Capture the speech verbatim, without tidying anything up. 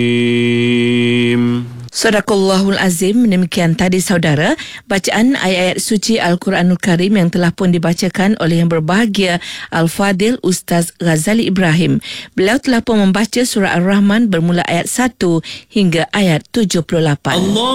Sadaqallahul Azim. Demikian tadi saudara bacaan ayat-ayat suci Al-Quranul Karim yang telah pun dibacakan oleh yang berbahagia Al-Fadil Ustaz Ghazali Ibrahim. Beliau telah pun membaca surah Ar-Rahman bermula ayat satu hingga ayat tujuh puluh lapan. Allah